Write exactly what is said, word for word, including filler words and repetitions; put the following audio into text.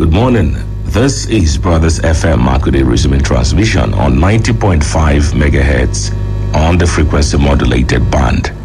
Good morning. This is Brothers F M Makudi resuming transmission on ninety point five megahertz on the frequency modulated band.